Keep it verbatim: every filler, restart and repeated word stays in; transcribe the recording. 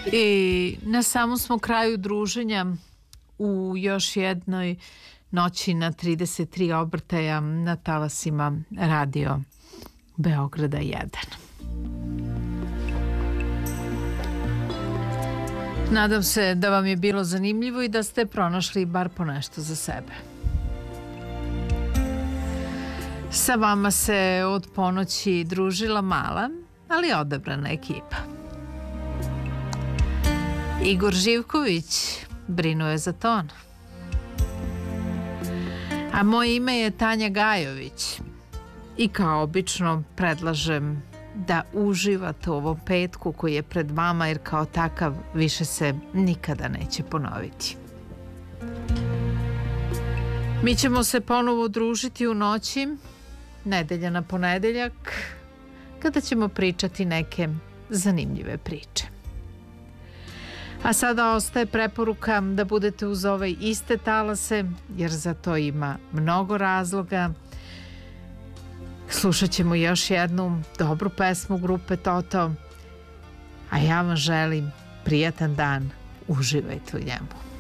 I na samom smo kraju druženja u još jednoj noći na trideset tri obrtaja na talasima Radio Beograda jedan. Nadam se da vam je bilo zanimljivo i da ste pronašli bar po nešto za sebe. Sa vama se od ponoći družila mala, ali odabrana ekipa. Igor Živković brinuo je za ton. A moje ime je Tanja Gajović i kao obično predlažem da uživate u ovom petku koji je pred vama, jer kao takav više se nikada neće ponoviti. Mi ćemo se ponovo družiti u noći, nedelja na ponedeljak, kada ćemo pričati neke zanimljive priče. A sada ostaje preporuka da budete uz ove iste talase, jer za to ima mnogo razloga. Slušat ćemo još jednu dobru pesmu grupe Toto, a ja vam želim prijatan dan. Uživajte u njemu.